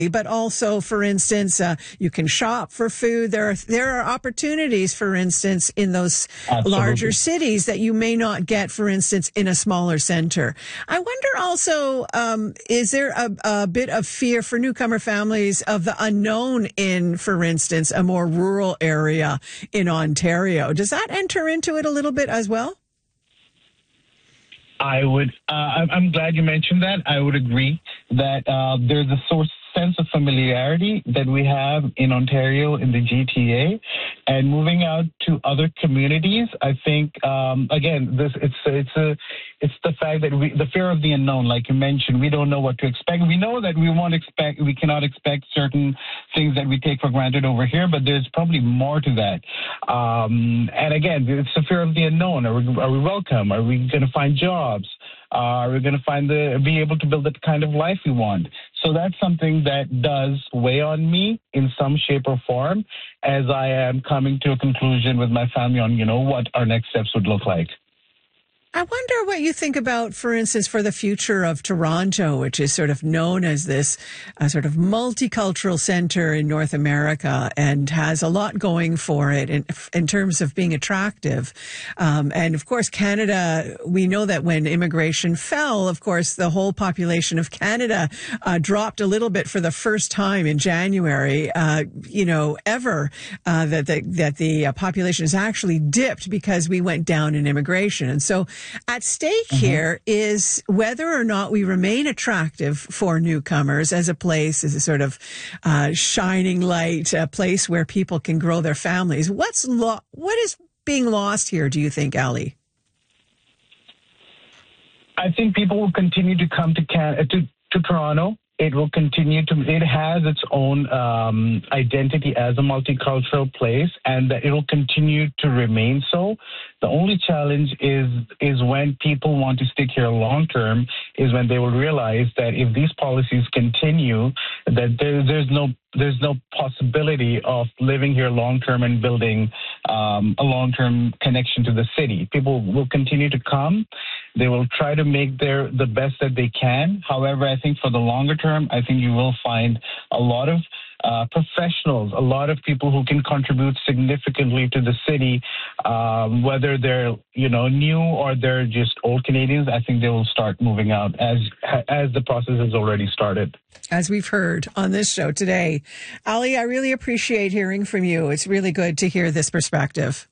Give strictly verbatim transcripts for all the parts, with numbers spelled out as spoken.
but also, for instance, uh, you can shop for food. There are there are opportunities, for instance, in those Absolutely. larger cities that you may not get, for instance, in a smaller center. I wonder also, um, is there a, a bit of fear for newcomer families of the unknown in, for instance, a more rural area in Ontario? Does that enter into it a little bit as well? I would. Uh, I'm, I'm glad you mentioned that. I would agree that uh, there's a source sense of familiarity that we have in Ontario in the G T A, and moving out to other communities. I think um, again, this it's it's a it's the fact that we the fear of the unknown, like you mentioned, we don't know what to expect. We know that we won't expect, we cannot expect certain things that we take for granted over here, but there's probably more to that. Um, and again, it's the fear of the unknown. Are we, are we welcome? Are we going to find jobs? Uh, are we going to find the be able to build the kind of life we want? So that's something that does weigh on me in some shape or form as I am coming to a conclusion with my family on, you know, what our next steps would look like. I wonder what you think about, for instance, for the future of Toronto, which is sort of known as this uh, sort of multicultural center in North America and has a lot going for it in, in terms of being attractive. Um, and of course, Canada, we know that when immigration fell, of course, the whole population of Canada uh, dropped a little bit for the first time in January, uh, you know, ever, uh, that the, that the uh, population has actually dipped because we went down in immigration. And so, at stake mm-hmm. here is whether or not we remain attractive for newcomers as a place, as a sort of uh, shining light, a place where people can grow their families. What's lo- what is being lost here, do you think, Ali? I think people will continue to come to Can- to, to Toronto. It will continue to, it has its own um, identity as a multicultural place, and that it will continue to remain so. The only challenge is is when people want to stick here long term, is when they will realize that if these policies continue, that there, there's no there's no possibility of living here long term and building um, a long term connection to the city. People will continue to come. They will try to make their the best that they can. However, I think for the longer term, I think you will find a lot of uh, professionals, a lot of people who can contribute significantly to the city, um, whether they're you know new or they're just old Canadians. I think they will start moving out as as the process has already started. As we've heard on this show today, Ali, I really appreciate hearing from you. It's really good to hear this perspective.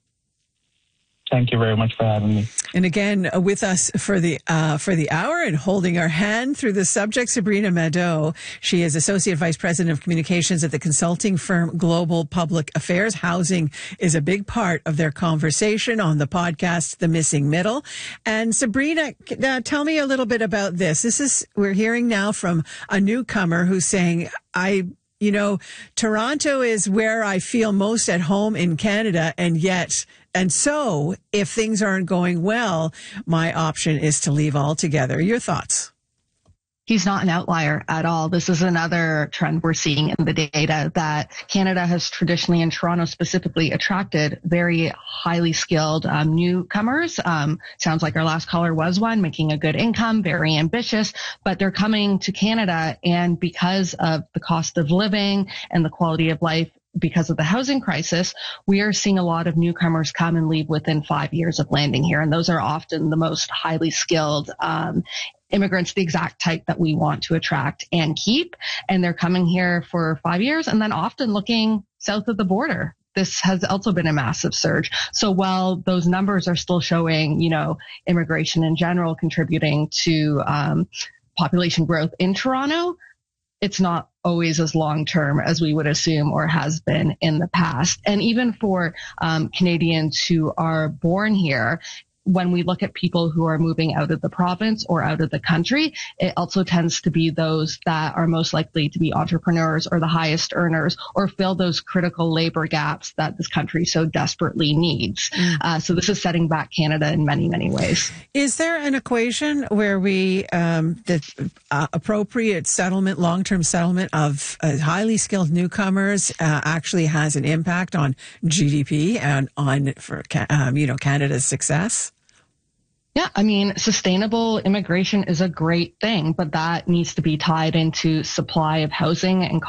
Thank you very much for having me. And again, with us for the uh, for the hour and holding our hand through the subject, Sabrina Mado. She is Associate Vice President of Communications at the consulting firm Global Public Affairs. Housing is a big part of their conversation on the podcast, The Missing Middle. And Sabrina, uh, tell me a little bit about this. This is, we're hearing now from a newcomer who's saying, I You know, Toronto is where I feel most at home in Canada, and yet, and so if things aren't going well, my option is to leave altogether. Your thoughts? He's not an outlier at all. This is another trend we're seeing in the data, that Canada has traditionally, and Toronto specifically, attracted very highly skilled um, newcomers. Um, sounds like our last caller was one, making a good income, very ambitious, but they're coming to Canada, and because of the cost of living and the quality of life, because of the housing crisis, we are seeing a lot of newcomers come and leave within five years of landing here. And those are often the most highly skilled um, immigrants, the exact type that we want to attract and keep. And they're coming here for five years and then often looking south of the border. This has also been a massive surge. So while those numbers are still showing, you know, immigration in general contributing to um, population growth in Toronto, it's not always as long-term as we would assume or has been in the past. And even for um, Canadians who are born here, when we look at people who are moving out of the province or out of the country, it also tends to be those that are most likely to be entrepreneurs or the highest earners or fill those critical labor gaps that this country so desperately needs. Mm. Uh, so this is setting back Canada in many, many ways. Is there an equation where we, um, the uh, appropriate settlement, long-term settlement of uh, highly skilled newcomers uh, actually has an impact on G D P and on, for um, you know, Canada's success? Yeah, I mean, sustainable immigration is a great thing, but that needs to be tied into supply of housing and